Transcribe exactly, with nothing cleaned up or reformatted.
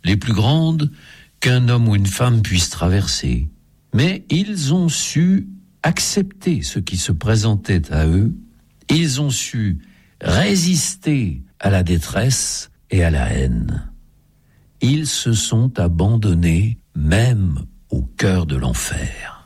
les plus grandes qu'un homme ou une femme puisse traverser. Mais ils ont su accepter ce qui se présentait à eux, ils ont su résister à la détresse et à la haine. Ils se sont abandonnés même au cœur de l'enfer.